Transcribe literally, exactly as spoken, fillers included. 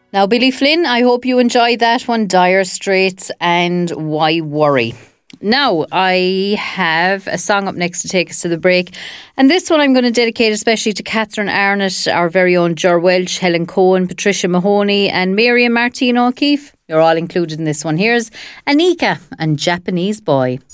Now, Billy Flynn, I hope you enjoyed that one. Dire Straits and Why Worry. Now, I have a song up next to take us to the break. And this one I'm going to dedicate especially to Catherine Arnott, our very own Ger Welch, Helen Cohen, Patricia Mahoney and Miriam Martino O'Keefe. You're all included in this one. Here's Anika and Japanese Boy.